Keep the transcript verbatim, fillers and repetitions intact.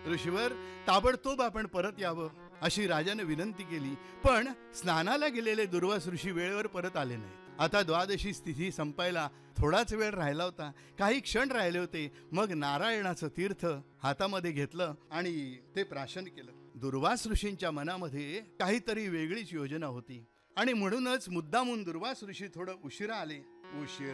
ऋषीवर, ताबडतोब आपण परत यावं अशी राजाने विनंती केली. पण स्नानाला गेलेले दुर्वास ऋषी वेळेवर परत आले नाहीत. आता द्वादशी तिथी संपायला थोडाच वेळ राहिला होता. काही क्षण राहिले होते. मग नारायणाचं तीर्थ हातामध्ये घेतलं आणि ते प्राशन केलं. दुर्वास ऋषींच्या मनामध्ये काहीतरी वेगळीच योजना होती आणि म्हणूनच मुद्दामून दुर्वास ऋषी थोडं उशिरा आले. उशीर